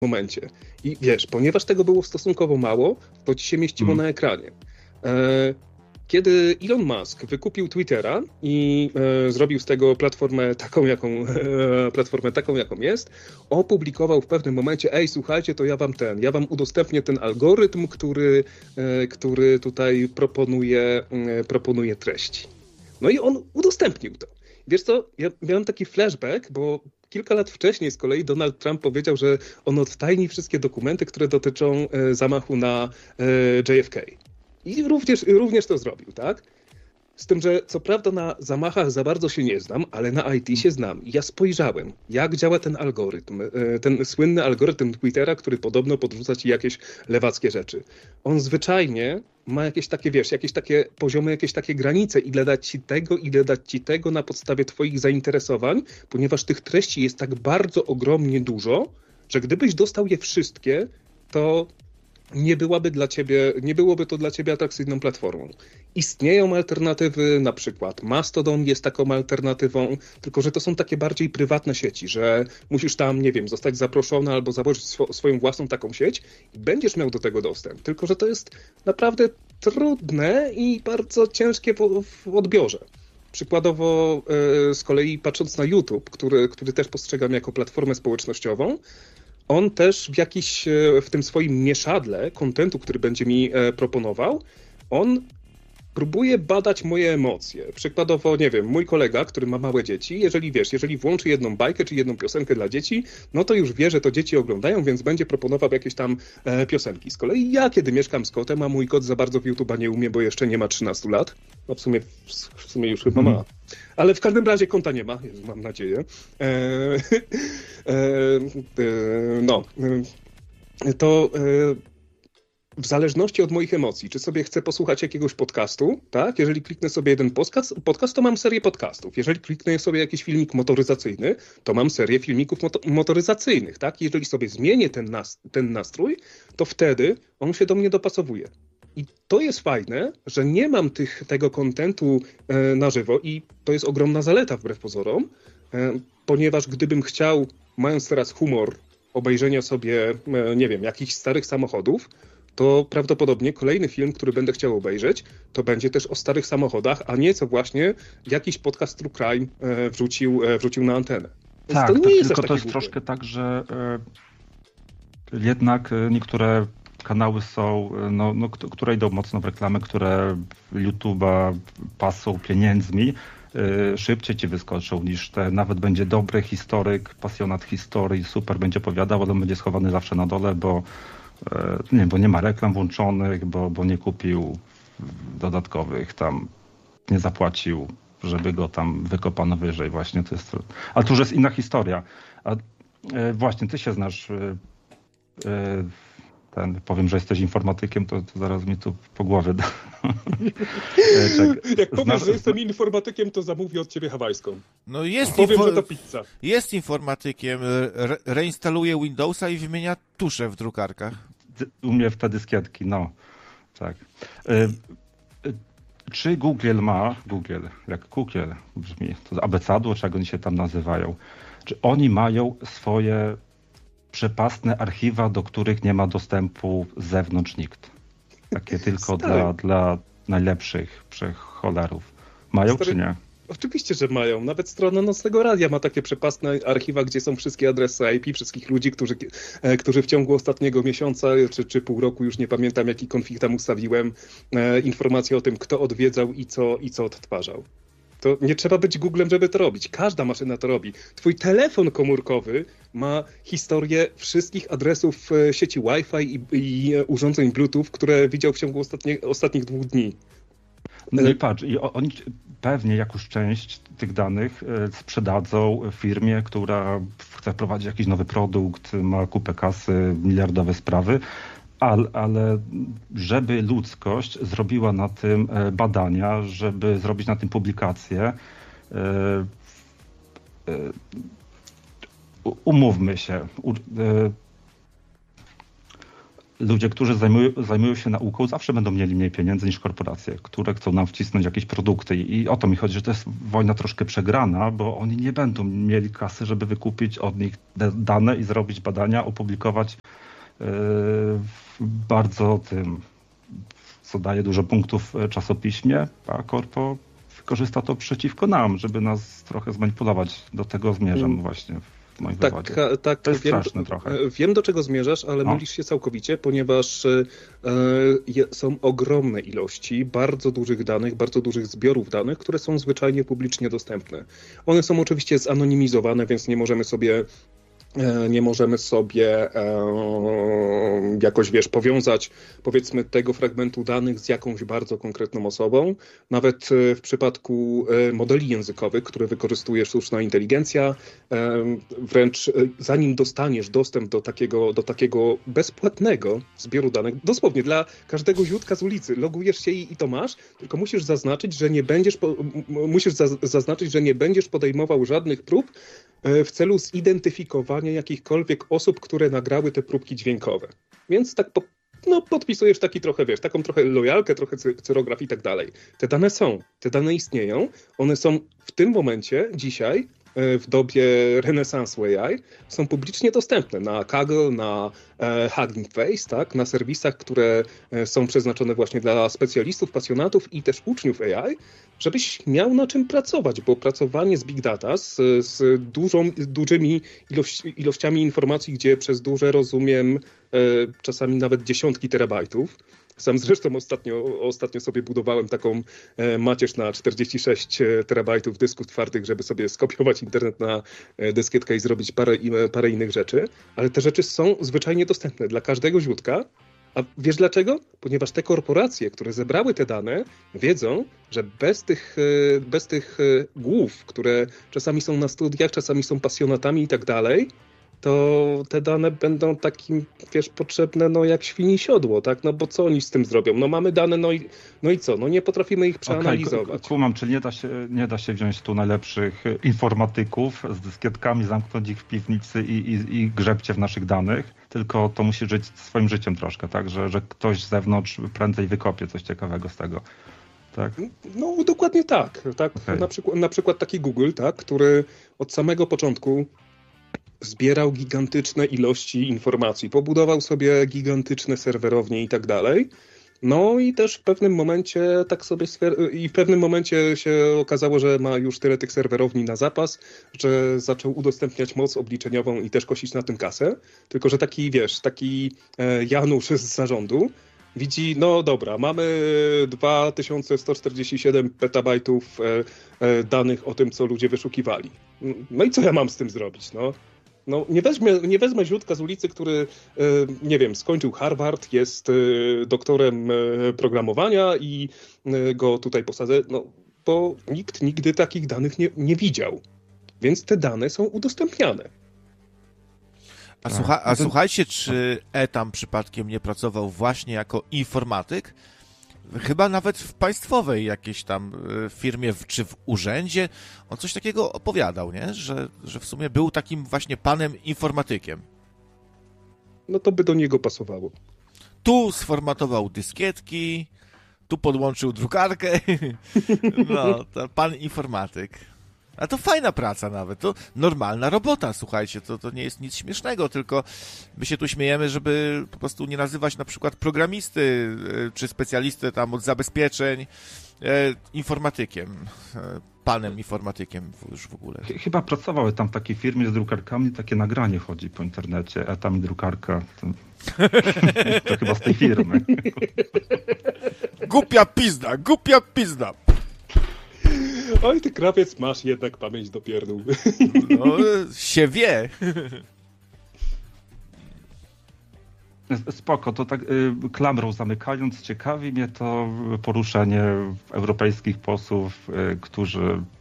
momencie. I wiesz, ponieważ tego było stosunkowo mało, to ci się mieściło na ekranie. Kiedy Elon Musk wykupił Twittera i zrobił z tego platformę taką, jaką jest, opublikował w pewnym momencie, słuchajcie, to ja wam udostępnię ten algorytm, który tutaj proponuje treści. No i on udostępnił to. Wiesz co, ja miałem taki flashback, bo kilka lat wcześniej z kolei Donald Trump powiedział, że on odtajni wszystkie dokumenty, które dotyczą zamachu na JFK. I również to zrobił, tak? Z tym, że co prawda na zamachach za bardzo się nie znam, ale na IT się znam. I ja spojrzałem, jak działa ten algorytm, ten słynny algorytm Twittera, który podobno podrzuca ci jakieś lewackie rzeczy. On zwyczajnie ma jakieś takie, jakieś takie poziomy, jakieś takie granice, ile dać ci tego na podstawie twoich zainteresowań, ponieważ tych treści jest tak bardzo ogromnie dużo, że gdybyś dostał je wszystkie, to nie byłoby to dla ciebie atrakcyjną platformą. Istnieją alternatywy, na przykład Mastodon jest taką alternatywą, tylko że to są takie bardziej prywatne sieci, że musisz tam, nie wiem, zostać zaproszony albo założyć swoją własną taką sieć i będziesz miał do tego dostęp. Tylko że to jest naprawdę trudne i bardzo ciężkie w odbiorze. Przykładowo z kolei patrząc na YouTube, który też postrzegam jako platformę społecznościową, on też w tym swoim mieszadle kontentu, który będzie mi proponował, on próbuje badać moje emocje. Przykładowo, nie wiem, mój kolega, który ma małe dzieci, jeżeli włączy jedną bajkę czy jedną piosenkę dla dzieci, no to już wie, że to dzieci oglądają, więc będzie proponował jakieś tam piosenki. Z kolei ja, kiedy mieszkam z kotem, a mój kot za bardzo w YouTube'a nie umie, bo jeszcze nie ma 13 lat, no w sumie już chyba ma, ale w każdym razie konta nie ma, mam nadzieję. W zależności od moich emocji, czy sobie chcę posłuchać jakiegoś podcastu, tak? Jeżeli kliknę sobie jeden podcast, to mam serię podcastów. Jeżeli kliknę sobie jakiś filmik motoryzacyjny, to mam serię filmików motoryzacyjnych, tak? Jeżeli sobie zmienię ten nastrój, to wtedy on się do mnie dopasowuje. I to jest fajne, że nie mam tego kontentu na żywo i to jest ogromna zaleta wbrew pozorom, ponieważ gdybym chciał, mając teraz humor obejrzenia sobie, nie wiem, jakichś starych samochodów, to prawdopodobnie kolejny film, który będę chciał obejrzeć, to będzie też o starych samochodach, a nie co właśnie jakiś podcast True Crime wrzucił na antenę. Więc tak, to nie jest tylko to jest troszkę tak, że jednak niektóre kanały są, które idą mocno w reklamę, które YouTube'a pasą pieniędzmi, szybciej ci wyskoczą niż nawet będzie dobry historyk, pasjonat historii, super będzie opowiadał, ale on będzie schowany zawsze na dole, bo nie ma reklam włączonych, bo nie kupił dodatkowych, tam nie zapłacił, żeby go tam wykopano wyżej. Właśnie to jest. Ale tu już jest inna historia. A właśnie ty się znasz. Powiem, że jesteś informatykiem, to zaraz mi tu po głowie da. Jak powiesz, że jestem informatykiem, to zamówię od ciebie hawajską. No powiem, że to pizza. Jest informatykiem, reinstaluje Windowsa i wymienia tusze w drukarkach. U mnie w te dyskietki, tak. Czy Google jak Google brzmi, to abecadło, czy jak oni się tam nazywają, czy oni mają swoje przepastne archiwa, do których nie ma dostępu z zewnątrz nikt? Takie tylko dla najlepszych przecholerów. Mają czy nie? Oczywiście, że mają. Nawet strona Nocnego Radia ma takie przepastne archiwa, gdzie są wszystkie adresy IP, wszystkich ludzi, którzy w ciągu ostatniego miesiąca czy pół roku, już nie pamiętam jaki konfig tam ustawiłem, informacje o tym, kto odwiedzał i co odtwarzał. To nie trzeba być Googlem, żeby to robić. Każda maszyna to robi. Twój telefon komórkowy ma historię wszystkich adresów sieci Wi-Fi i urządzeń Bluetooth, które widział w ciągu ostatnich 2 dni. No i patrz, oni pewnie jakąś część tych danych sprzedadzą firmie, która chce wprowadzić jakiś nowy produkt, ma kupę kasy, miliardowe sprawy, ale żeby ludzkość zrobiła na tym badania, żeby zrobić na tym publikacje, umówmy się, ludzie, którzy zajmują się nauką, zawsze będą mieli mniej pieniędzy niż korporacje, które chcą nam wcisnąć jakieś produkty. I o to mi chodzi, że to jest wojna troszkę przegrana, bo oni nie będą mieli kasy, żeby wykupić od nich dane i zrobić badania, opublikować bardzo tym, co daje dużo punktów czasopiśmie, a korpo wykorzysta to przeciwko nam, żeby nas trochę zmanipulować. Do tego zmierzam właśnie w moim wywodzie. Tak, to jest straszne trochę. Wiem, do czego zmierzasz, ale mylisz się całkowicie, ponieważ są ogromne ilości bardzo dużych danych, bardzo dużych zbiorów danych, które są zwyczajnie publicznie dostępne. One są oczywiście zanonimizowane, więc nie możemy sobie jakoś, powiązać, powiedzmy, tego fragmentu danych z jakąś bardzo konkretną osobą. Nawet w przypadku modeli językowych, które wykorzystuje sztuczna inteligencja, wręcz zanim dostaniesz dostęp do takiego bezpłatnego zbioru danych, dosłownie dla każdego ziutka z ulicy, logujesz się i to masz, tylko musisz zaznaczyć, że nie będziesz podejmował żadnych prób w celu zidentyfikowania jakichkolwiek osób, które nagrały te próbki dźwiękowe. Więc tak podpisujesz taki trochę, taką trochę lojalkę, trochę cyrograf i tak dalej. Te dane są, te dane istnieją, one są w tym momencie, dzisiaj, w dobie renesansu AI, są publicznie dostępne na Kaggle, na Hugging Face, tak? Na serwisach, które są przeznaczone właśnie dla specjalistów, pasjonatów i też uczniów AI, żebyś miał na czym pracować, bo pracowanie z big data, z dużymi ilościami informacji, gdzie przez duże rozumiem czasami nawet dziesiątki terabajtów. Sam zresztą ostatnio sobie budowałem taką macierz na 46 terabajtów dysków twardych, żeby sobie skopiować internet na dyskietkę i zrobić parę innych rzeczy, ale te rzeczy są zwyczajnie dostępne dla każdego ziutka. A wiesz dlaczego? Ponieważ te korporacje, które zebrały te dane, wiedzą, że bez tych głów, które czasami są na studiach, czasami są pasjonatami i tak dalej, to te dane będą takim, potrzebne jak świni siodło, tak? No bo co oni z tym zrobią? No mamy dane, no i co? No nie potrafimy ich przeanalizować. Kumam, czyli nie da się wziąć tu najlepszych informatyków z dyskietkami, zamknąć ich w piwnicy i grzebcie w naszych danych, tylko to musi żyć swoim życiem troszkę, tak? Że ktoś z zewnątrz prędzej wykopie coś ciekawego z tego. Tak? No dokładnie tak. Okay. Na przykład taki Google, tak? Który od samego początku zbierał gigantyczne ilości informacji, pobudował sobie gigantyczne serwerownie i tak dalej. No i też w pewnym momencie się okazało, że ma już tyle tych serwerowni na zapas, że zaczął udostępniać moc obliczeniową i też kosić na tym kasę. Tylko że taki Janusz z zarządu widzi, no dobra, mamy 2147 petabajtów danych o tym, co ludzie wyszukiwali. No i co ja mam z tym zrobić, no? No, nie wezmę ziutka z ulicy, który, skończył Harvard, jest doktorem programowania i go tutaj posadzę, bo nikt nigdy takich danych nie widział. Więc te dane są udostępniane. Słuchajcie, czy Etam przypadkiem nie pracował właśnie jako informatyk? Chyba nawet w państwowej jakiejś tam firmie, czy w urzędzie. On coś takiego opowiadał, nie? Że w sumie był takim właśnie panem informatykiem. No to by do niego pasowało. Tu sformatował dyskietki, tu podłączył drukarkę. No, to pan informatyk. A to fajna praca nawet, to normalna robota, słuchajcie, to nie jest nic śmiesznego, tylko my się tu śmiejemy, żeby po prostu nie nazywać na przykład programisty czy specjalisty tam od zabezpieczeń informatykiem, panem informatykiem już w ogóle. Chyba pracowały tam w takiej firmie z drukarkami, takie nagranie chodzi po internecie, Etam i drukarka. To chyba z tej firmy. Głupia pizda! Oj, ty krawiec, masz jednak pamięć do pierdół. No, się wie. Spoko, to tak klamrą zamykając, ciekawi mnie to poruszenie europejskich posłów, którzy